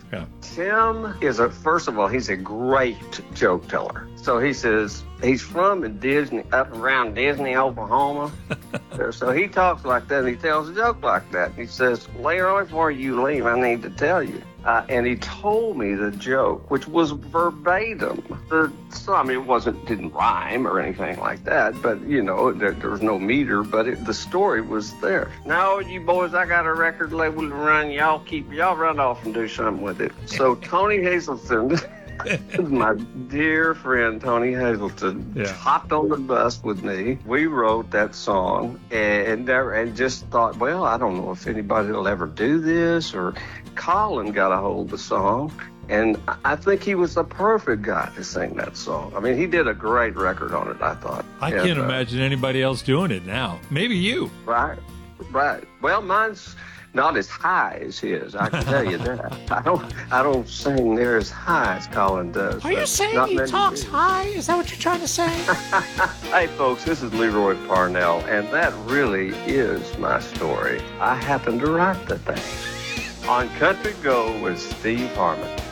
Yeah. Tim is first of all, he's a great joke teller. So he says he's from Disney, up around Disney, Oklahoma. So he talks like that, and he tells a joke like that. He says, Leroy, before you leave, I need to tell you. And he told me the joke, which was verbatim. It didn't rhyme or anything like that, but, there was no meter, but the story was there. Now, you boys, I got a record label to run. Y'all run off and do something with it. So Tony Hazelton, my dear friend Tony Hazelton, hopped on the bus with me. We wrote that song and just thought, well, I don't know if anybody will ever do this. Or Colin got a hold of the song, and I think he was the perfect guy to sing that song. I mean, he did a great record on it, I thought. I can't imagine anybody else doing it now. Maybe you. Right. Well, mine's not as high as his, I can tell you that. I don't sing near as high as Colin does. Are you saying he talks high? Is that what you're trying to say? Hey, folks, this is Leroy Parnell, and that really is my story. I happened to write the thing. On Country Go with Steve Harmon.